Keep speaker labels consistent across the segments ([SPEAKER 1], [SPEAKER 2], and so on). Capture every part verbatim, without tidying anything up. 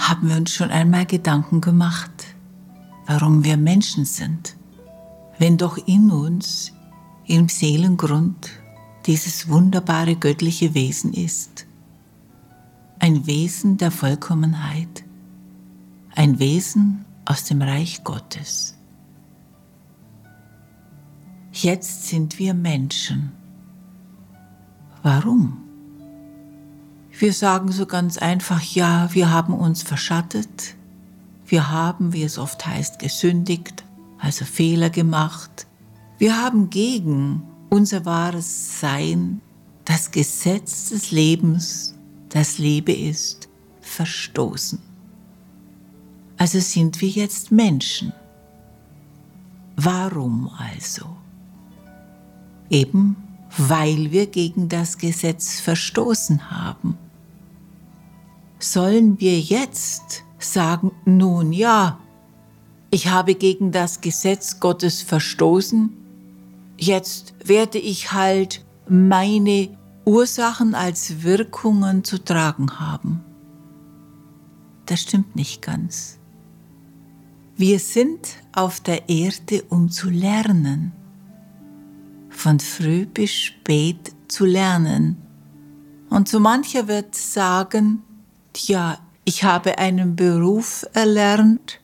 [SPEAKER 1] Haben wir uns schon einmal Gedanken gemacht, warum wir Menschen sind, wenn doch in uns, im Seelengrund, dieses wunderbare göttliche Wesen ist? Ein Wesen der Vollkommenheit, ein Wesen aus dem Reich Gottes. Jetzt sind wir Menschen. Warum? Wir sagen so ganz einfach, ja, wir haben uns verschattet, wir haben, wie es oft heißt, gesündigt, also Fehler gemacht. Wir haben gegen unser wahres Sein, das Gesetz des Lebens, das Liebe ist, verstoßen. Also sind wir jetzt Menschen. Warum also? Eben, weil wir gegen das Gesetz verstoßen haben. Sollen wir jetzt sagen, nun ja, ich habe gegen das Gesetz Gottes verstoßen, jetzt werde ich halt meine Ursachen als Wirkungen zu tragen haben? Das stimmt nicht ganz. Wir sind auf der Erde, um zu lernen, von früh bis spät zu lernen. Und so mancher wird sagen, ja, ich habe einen Beruf erlernt,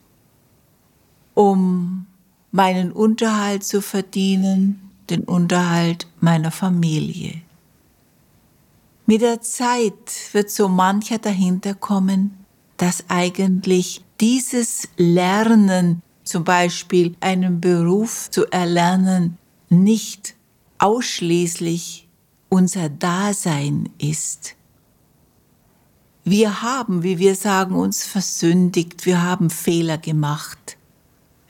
[SPEAKER 1] um meinen Unterhalt zu verdienen, den Unterhalt meiner Familie. Mit der Zeit wird so mancher dahinter kommen, dass eigentlich dieses Lernen, zum Beispiel einen Beruf zu erlernen, nicht ausschließlich unser Dasein ist. Wir haben, wie wir sagen, uns versündigt, wir haben Fehler gemacht.